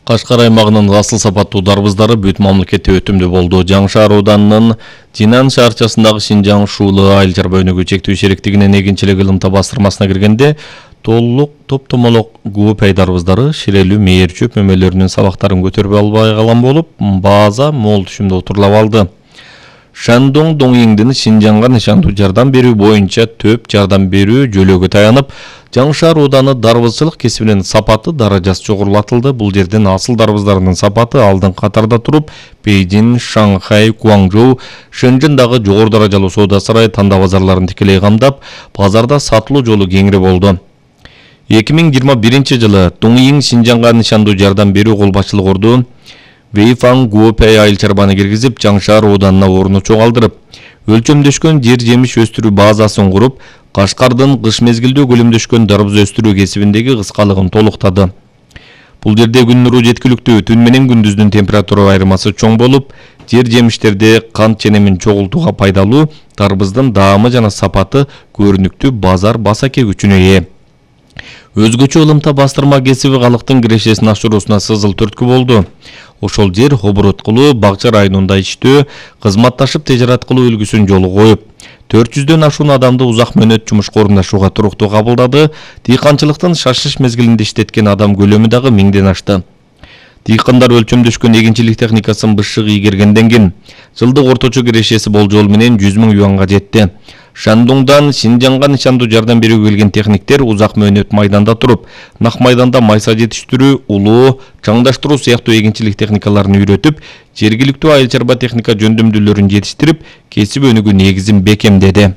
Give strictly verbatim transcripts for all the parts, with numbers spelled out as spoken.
Кашкар аймагынын асыл сапаттуу дарбыздары бүт мамлекетте өтүмдүү болду. Жаңы Шаар ауданынын Динан шаарчасындагы Шинжаң Шуулы айыл чарба өнүгүү чектүү шериктигинин эгинчилик ылымта бастырмасына киргенде толук топ-томолок гуопай дарбыздары ширелүү мээр чөп мөмөлөрүнүн сабактарын көтөрбөй албай калган болуп, бааза мол түшүмдө отурлап алды. Шандong Доңйиңдин Шинжаңга нышандуу жардам берүү боюнча төп жардам берүү жөлөгө таянып, Жаңы Шаар ауданы дарбызчылык кесибинин сапаты даражасы жогорулатылды. Бул жерден асыл дарбыздарынын сапаты алдын катарда туруп, Бейжин, Шанхай, Гуаңжоу, Шэньчжэндагы жогору даражалуу соода сарай, танда базарларын тикелей камдап, базарда сатылуу жолу кеңири болду. эки миң жыйырма биринчи жылы Доңйиң Шинжаңга нышандуу жардам берүү кол башчылык орду Вэйфан Гуопай айыл чарбаны киргизип, Жаңы Шаар ауданына орну чоңалдырып, өлчөмдөшкөн жер жемиш өстүрүү базасын куруп, Кашкардын кыш мезгилдүү көлөмдөшкөн дарбыз өстүрүү кесибиндеги кыскалыгын толуктады. Бул жерде күн нуру жеткиликтүү, түн менен күндүздүн температура айырмасы чоң болуп, жер жемиштерде кант ченемин чогултууга пайдалуу, дарбыздын даамы жана сапаты көрүнүктүү базар басаке күчүнө ээ. Өзгөчө ылымта бастырма кесиби калктын кирешесин ашыруусуна сызыл түрткү болду. Ошол жер оборот кылуу, бакча районунда иштөө, кызматташып тежарат кылуу үлгүсүн жолу коюп, төрт жүздөн ашуун адамды узак мөөнөт жумушка орундашууга туруктуу кабылдады. Дыйканчылыктын шашыш мезгилинде иштеткен адам көлөмү дагы миңден ашты. Дыйкандар өлчөмдөшкөн эгинчилик техникасын бышык ийгергенден кийин жылдык орточо кирешеси болжол менен жүз миң юанга жетти. Шандоңдон Шинжаңга нышандуу жардам берүүгө келген техниктер узак мөөнөт майданда туруп, нак майданда майса жетиштирүү, улоо, чаңдаштыруу сыяктуу эгинчилик техникаларын үйрөтүп, жергиликтүү айыл чарба техника жөндөмдүүлөрүн жетиштирип, кесип өнүгүү негизин бекемдеди.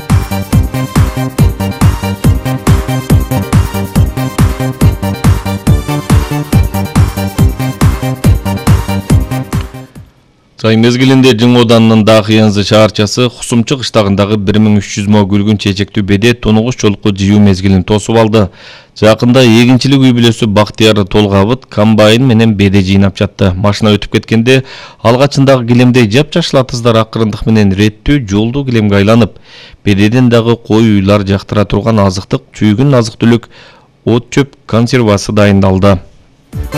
Жай мезгилинде Жың ауданынын Дахыянзы шаарчасы Кусумчу кыштагындагы бир миң үч жүз мо гүлгүн чечектүү бедет тонугуш чолку жыюу мезгилин тосуп алды. Жакында эгинчилик үй бүлөсү Бактыяр Толгабыт комбайн менен беде жыйнап жатты. Машина өтүп кеткенде алгачындагы килемдей жапжашыл атыздар акырындык менен реттүү жолдуу килемге айланып, бедеден дагы кой уйлар жактыра турган азыктык чүйгүн азык түлүк, от чөп консервасы дайындалды.